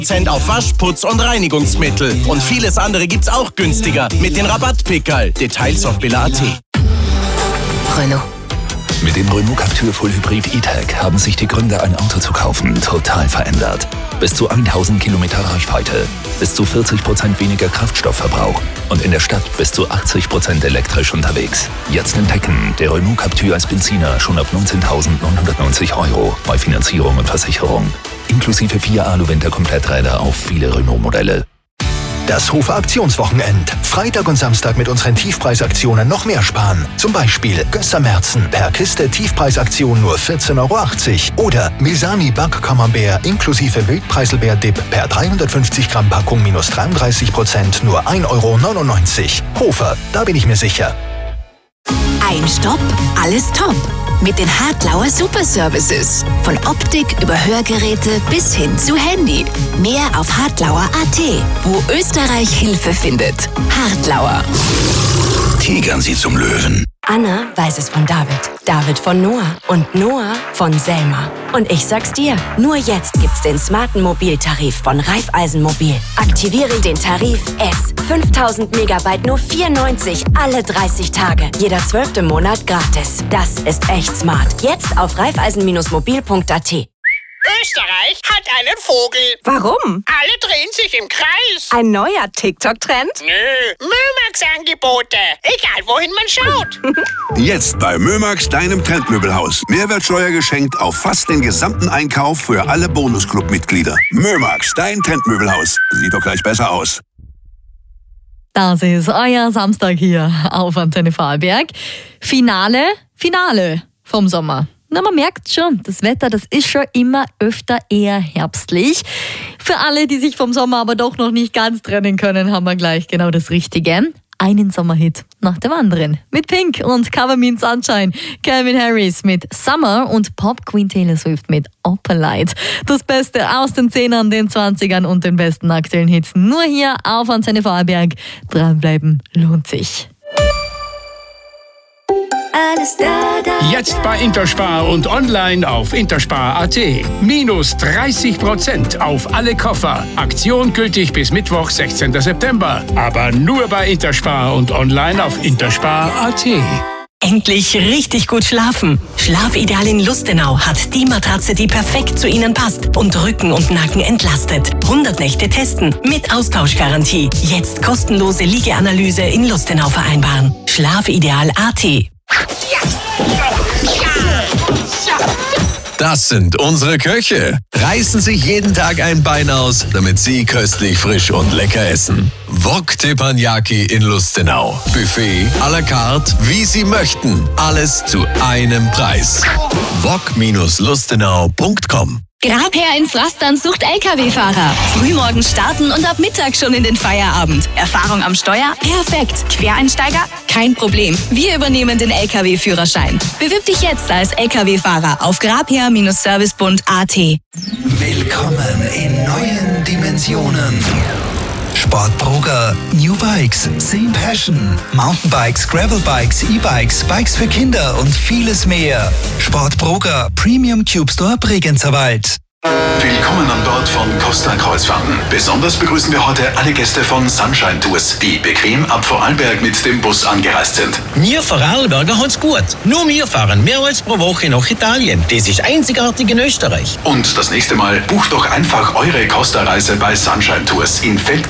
auf Wasch-, Putz- und Reinigungsmittel. Und vieles andere gibt's auch günstiger mit den Rabattpickerl. Details auf billa.at. Renault. Mit dem Renault Captur Full Hybrid E-Tech haben sich die Gründe, ein Auto zu kaufen, total verändert. Bis zu 1000 Kilometer Reichweite, bis zu 40% weniger Kraftstoffverbrauch und in der Stadt bis zu 80% elektrisch unterwegs. Jetzt entdecken, der Renault Captur als Benziner schon ab 19.990 € bei Finanzierung und Versicherung. Inklusive 4 Alu-Winter-Kompletträder auf viele Renault-Modelle. Das Hofer Aktionswochenend. Freitag und Samstag mit unseren Tiefpreisaktionen noch mehr sparen. Zum Beispiel Gösser-Merzen per Kiste Tiefpreisaktion nur 14,80 € oder Misani Back-Camembert inklusive Wildpreiselbeer-Dip per 350 Gramm Packung minus 33% nur 1,99 €. Hofer, da bin ich mir sicher. Ein Stopp, alles top. Mit den Hartlauer Superservices. Von Optik über Hörgeräte bis hin zu Handy. Mehr auf hartlauer.at, wo Österreich Hilfe findet. Hartlauer. Tigern Sie zum Löwen. Anna weiß es von David, David von Noah und Noah von Selma. Und ich sag's dir, nur jetzt gibt's den smarten Mobiltarif von Raiffeisen Mobil. Aktiviere den Tarif S. 5000 Megabyte nur 4,90 alle 30 Tage. Jeder 12. Monat gratis. Das ist echt smart. Jetzt auf raiffeisen-mobil.at. Österreich hat einen Vogel. Warum? Alle drehen sich im Kreis. Ein neuer TikTok-Trend? Nö, Mömax-Angebote. Egal, wohin man schaut. Jetzt bei Mömax, deinem Trendmöbelhaus. Mehrwertsteuer geschenkt auf fast den gesamten Einkauf für alle Bonusclub-Mitglieder. Mömax, dein Trendmöbelhaus. Sieht doch gleich besser aus. Das ist euer Samstag hier auf Antenne Vorarlberg. Finale vom Sommer. Na, man merkt schon, das Wetter, das ist schon immer öfter eher herbstlich. Für alle, die sich vom Sommer aber doch noch nicht ganz trennen können, haben wir gleich genau das Richtige. Einen Sommerhit nach dem anderen. Mit Pink und Cover Me in Sunshine, Calvin Harris mit Summer und Pop Queen Taylor Swift mit Opalite. Das Beste aus den 10ern, den 20ern und den besten aktuellen Hits nur hier auf Antenne Vorarlberg. Dranbleiben lohnt sich. Alles da. Jetzt bei Interspar und online auf interspar.at. Minus 30% auf alle Koffer. Aktion gültig bis Mittwoch, 16. September. Aber nur bei Interspar und online auf interspar.at. Endlich richtig gut schlafen. Schlafideal in Lustenau hat die Matratze, die perfekt zu Ihnen passt und Rücken und Nacken entlastet. 100 Nächte testen mit Austauschgarantie. Jetzt kostenlose Liegeanalyse in Lustenau vereinbaren. Schlafideal.at. Das sind unsere Köche. Reißen sich jeden Tag ein Bein aus, damit Sie köstlich, frisch und lecker essen. Wok Teppanyaki in Lustenau. Buffet à la carte, wie Sie möchten. Alles zu einem Preis. wok-lustenau.com. Grabherr in Frastern sucht LKW-Fahrer. Frühmorgens starten und ab Mittag schon in den Feierabend. Erfahrung am Steuer? Perfekt. Quereinsteiger? Kein Problem. Wir übernehmen den LKW-Führerschein. Bewirb dich jetzt als LKW-Fahrer auf grabherr-servicebund.at. Willkommen in neuen Dimensionen. Sportbroker, New Bikes, Same Passion, Mountainbikes, Gravelbikes, E-Bikes, Bikes für Kinder und vieles mehr. Sportbroker, Premium Cube Store Bregenzerwald. Willkommen an Bord von Costa Kreuzfahrten. Besonders begrüßen wir heute alle Gäste von Sunshine Tours, die bequem ab Vorarlberg mit dem Bus angereist sind. Wir Vorarlberger haben's gut. Nur wir fahren mehrmals pro Woche nach Italien. Das ist einzigartig in Österreich. Und das nächste Mal bucht doch einfach eure Costa-Reise bei Sunshine Tours in